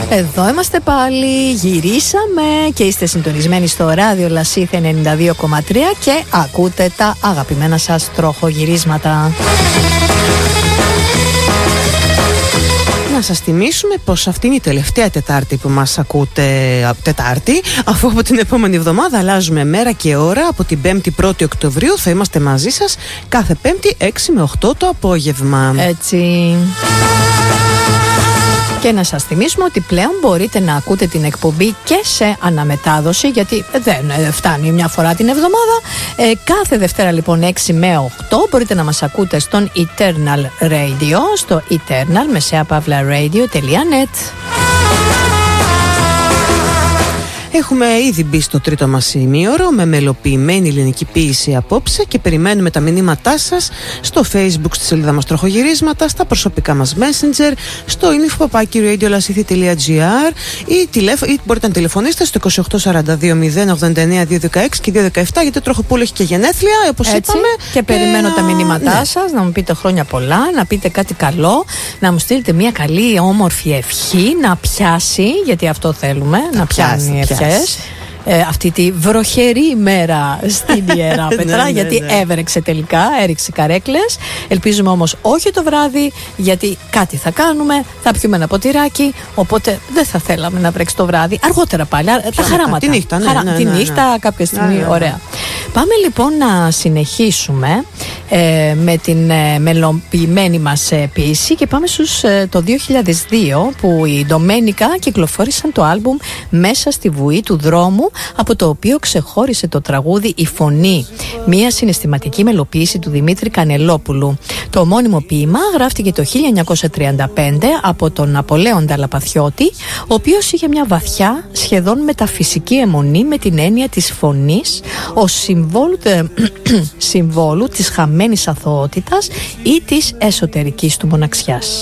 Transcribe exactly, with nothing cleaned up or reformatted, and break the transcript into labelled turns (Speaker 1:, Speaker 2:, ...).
Speaker 1: Εδώ είμαστε πάλι, γυρίσαμε και είστε συντονισμένοι στο ράδιο Λασίθε ενενήντα δύο κόμμα τρία και ακούτε τα αγαπημένα σας τροχογυρίσματα.
Speaker 2: Να σας θυμίσουμε πως αυτή είναι η τελευταία Τετάρτη που μας ακούτε, Τετάρτη, αφού από την επόμενη εβδομάδα αλλάζουμε μέρα και ώρα. Από την πέμπτη πρώτη Οκτωβρίου θα είμαστε μαζί σας κάθε Πέμπτη έξι με οκτώ το απόγευμα.
Speaker 1: Έτσι. Και να σας θυμίσουμε ότι πλέον μπορείτε να ακούτε την εκπομπή και σε αναμετάδοση, γιατί δεν φτάνει μια φορά την εβδομάδα. Ε, κάθε Δευτέρα λοιπόν έξι με οκτώ μπορείτε να μας ακούτε στον Eternal Radio, στο eternal μεσαία παύλα radio.net.
Speaker 2: Έχουμε ήδη μπει στο τρίτο μας ημίωρο με μελοποιημένη ελληνική ποίηση απόψε και περιμένουμε τα μηνύματά σας στο Facebook, στη σελίδα μας Τροχογυρίσματα, στα προσωπικά μας Messenger, στο info παπάκι radio lascithi τελεία gr ή, τηλέφω, ή μπορείτε να τηλεφωνήσετε στο είκοσι οκτώ σαράντα δύο μηδέν ογδόντα εννέα διακόσια δεκαέξι και διακόσια δεκαεπτά, γιατί ο Τροχοπούλου έχει και γενέθλια, όπως είπαμε.
Speaker 1: Και περιμένω
Speaker 2: ε,
Speaker 1: τα μηνύματά
Speaker 2: ναι.
Speaker 1: σας, να μου πείτε χρόνια πολλά, να πείτε κάτι καλό, να μου στείλετε μια καλή όμορφη ευχή, να πιάσει, γιατί αυτό θέλουμε, να πιάνει ευχές. Ε, αυτή τη βροχερή ημέρα στην Ιερά Πέτρα,
Speaker 2: ναι, ναι,
Speaker 1: γιατί
Speaker 2: ναι.
Speaker 1: έβρεξε τελικά, έριξε καρέκλες. Ελπίζουμε όμως όχι το βράδυ, γιατί κάτι θα κάνουμε, θα πιούμε ένα ποτηράκι, οπότε δεν θα θέλαμε να βρέξει το βράδυ. Αργότερα πάλι, τα χαράματα.
Speaker 2: Τη νύχτα, ναι,
Speaker 1: Χαρά,
Speaker 2: ναι, ναι,
Speaker 1: τη
Speaker 2: ναι,
Speaker 1: νύχτα
Speaker 2: ναι.
Speaker 1: κάποια στιγμή,
Speaker 2: ναι, ναι, ναι.
Speaker 1: ωραία. Πάμε λοιπόν να συνεχίσουμε ε, με την ε, μελοποιημένη μας ε, ποίηση και πάμε στους ε, το δύο χιλιάδες δύο, που οι Ντομένικα κυκλοφόρησαν το άλμπουμ «Μέσα στη βουή του δρόμου», από το οποίο ξεχώρισε το τραγούδι «Η Φωνή», μια συναισθηματική μελοποίηση του Δημήτρη Κανελόπουλου. Το ομώνυμο ποίημα γράφτηκε το χίλια εννιακόσια τριάντα πέντε από τον Απολέοντα Λαπαθιώτη, ο οποίος είχε μια βαθιά, σχεδόν μεταφυσική αιμονή με την έννοια της φωνής ως συμβόλου, τε, συμβόλου της χαμένης αθωότητας ή της εσωτερικής του μοναξιάς.